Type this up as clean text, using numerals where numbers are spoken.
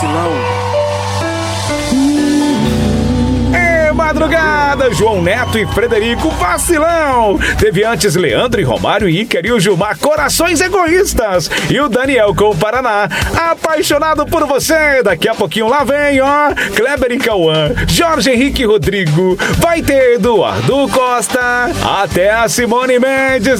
vacilão. Madrugada, João Neto e Frederico, vacilão. Teve antes Leandro e Romário e Ícaro e o Gilmar, corações egoístas. E o Daniel com o Paraná, apaixonado por você. Daqui a pouquinho lá vem, ó, Kleber e Cauã, Jorge Henrique e Rodrigo. Vai ter Eduardo Costa. Até a Simone Mendes.